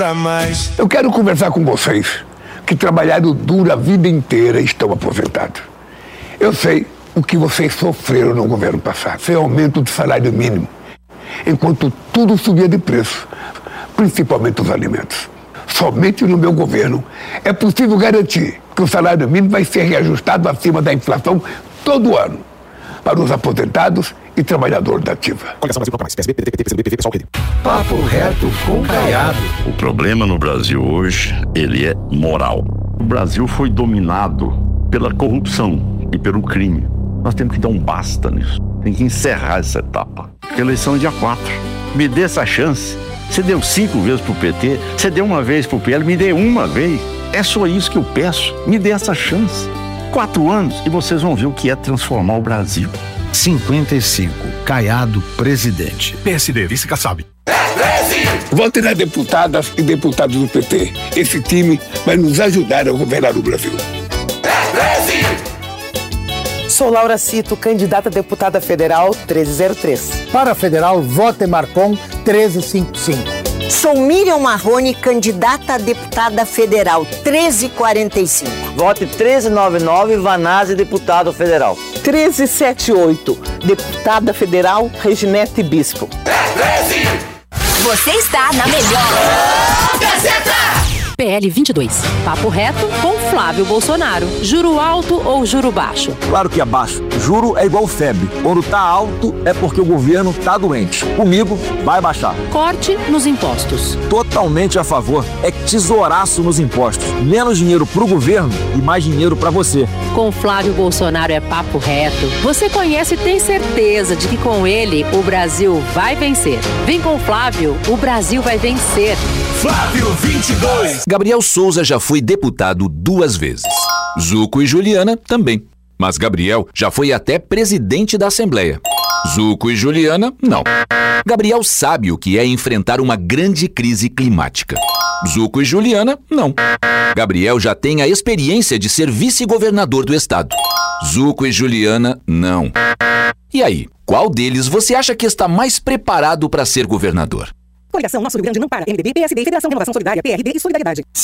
Eu quero conversar com vocês que trabalharam duro a vida inteira e estão aposentados. Eu sei o que vocês sofreram no governo passado, sem aumento do salário mínimo, enquanto tudo subia de preço, principalmente os alimentos. Somente no meu governo é possível garantir que o salário mínimo vai ser reajustado acima da inflação todo ano, para os aposentados e trabalhadores da ativa. Papo reto com Caiado. O problema no Brasil hoje, ele é moral. O Brasil foi dominado pela corrupção e pelo crime. Nós temos que dar um basta nisso. Tem que encerrar essa etapa. Porque a eleição é dia 4. Me dê essa chance. Você deu 5 vezes pro PT, você deu uma vez pro PL, me dê uma vez. É só isso que eu peço. Me dê essa chance. 4 anos e vocês vão ver o que é transformar o Brasil. 55. Caiado, presidente. PSD, vice Kassab. Votem nas deputadas e deputados do PT. Esse time vai nos ajudar a governar o Brasil. Sou Laura Cito, candidata a deputada federal 1303. Para a federal, vote Marcon 1355. Sou Miriam Marrone, candidata a deputada federal 1345. Vote 1399, Vanazzi, deputado federal. 1378, deputada federal Reginete Bispo. Você está na melhor. PL 22. Papo reto com Flávio Bolsonaro. Juro alto ou juro baixo? Claro que é baixo. Juro é igual febre. Quando tá alto é porque o governo tá doente. Comigo vai baixar. Corte nos impostos. Totalmente a favor. É tesouraço nos impostos. Menos dinheiro pro governo e mais dinheiro pra você. Com Flávio Bolsonaro é papo reto. Você conhece e tem certeza de que com ele o Brasil vai vencer. Vem com Flávio, o Brasil vai vencer. Flávio 22. Gabriel Souza já foi deputado 2 vezes. Zuco e Juliana também. Mas Gabriel já foi até presidente da Assembleia. Zuco e Juliana, não. Gabriel sabe o que é enfrentar uma grande crise climática. Zuco e Juliana, não. Gabriel já tem a experiência de ser vice-governador do estado. Zuco e Juliana, não. E aí, qual deles você acha que está mais preparado para ser governador? Coligação Nosso Rio Grande não para. MDB, PSD, Federação Renovação Solidária, PRB e Solidariedade.